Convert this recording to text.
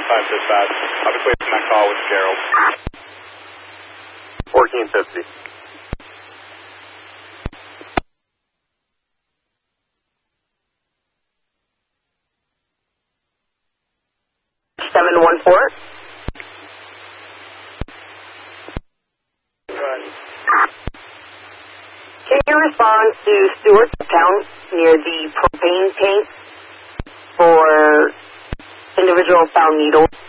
115 dispatch. I'll be placing that call with Gerald. 1450. Can you respond to Stewart's town near the propane tank for individual found needles?